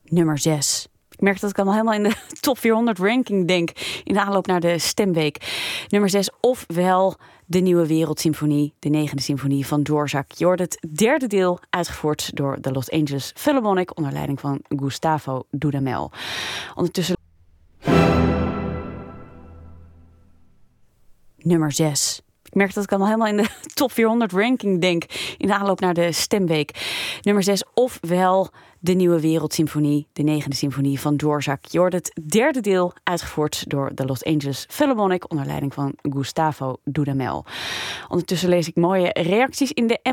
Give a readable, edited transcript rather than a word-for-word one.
Nummer 6. Ik merk dat ik al helemaal in de top 400 ranking denk in de aanloop naar de stemweek. Nummer 6, ofwel de Nieuwe Wereldsymfonie, de 9e symfonie van Dvorak. Je hoort het derde deel, uitgevoerd door de Los Angeles Philharmonic onder leiding van Gustavo Dudamel. Ondertussen nummer 6. Ik merk dat ik al helemaal in de top 400 ranking denk in de aanloop naar de stemweek. Nummer 6, ofwel de Nieuwe Wereldsymfonie, de 9e symfonie van Dvorak. Je hoort het derde deel, uitgevoerd door de Los Angeles Philharmonic onder leiding van Gustavo Dudamel. Ondertussen lees ik mooie reacties in de